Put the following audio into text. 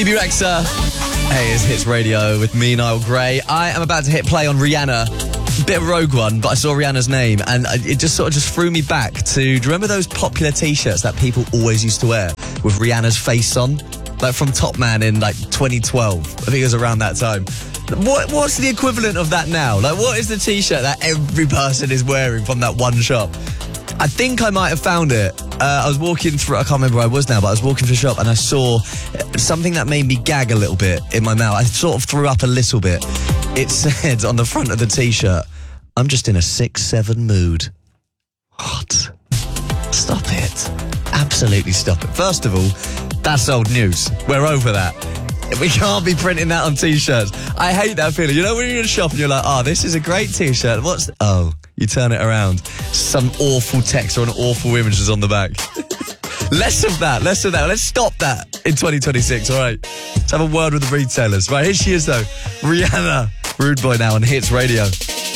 Phoebe Rexha. Hey, it's Hits Radio with me, Niall Gray. I am about to hit play on Rihanna. Bit of Rogue One, but I saw Rihanna's name and it just sort of threw me back to, do you remember those popular t-shirts that people always used to wear with Rihanna's face on? Like from Top Man in like 2012. I think it was around that time. What's the equivalent of that now? Like, what is the t-shirt that every person is wearing from that one shop? I think I might have found it. I was walking through, I can't remember where I was now, but I was walking through the shop and I saw something that made me gag a little bit in my mouth. I sort of threw up a little bit. It said on the front of the t-shirt, "I'm just in a 6-7 mood." What? Stop it. Absolutely stop it. First of all, that's old news. We're over that. We can't be printing that on t-shirts. I hate that feeling. You know when you're in a shop and you're like, oh, this is a great t-shirt. You turn it around. Some awful text or an awful image is on the back. Less of that. Let's stop that in 2026, all right? Let's have a word with the retailers. Right, here she is, though. Rihanna. Rude Boy now on Hits Radio.